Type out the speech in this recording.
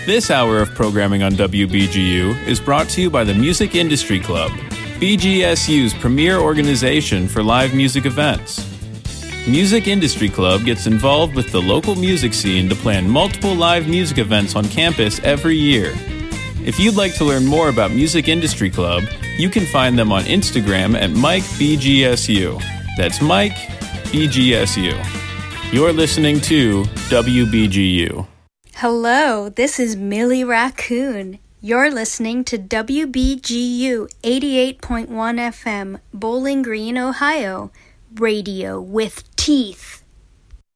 This hour of programming on WBGU is brought to you by the Music Industry Club, BGSU's premier organization for live music events. Music Industry Club gets involved with the local music scene to plan multiple live music events on campus every year. If you'd like to learn more about Music Industry Club, you can find them on Instagram at MikeBGSU. That's Mike BGSU. You're listening to WBGU. Hello, this is Millie Raccoon. You're listening to WBGU 88.1 FM, Bowling Green, Ohio. Radio with teeth.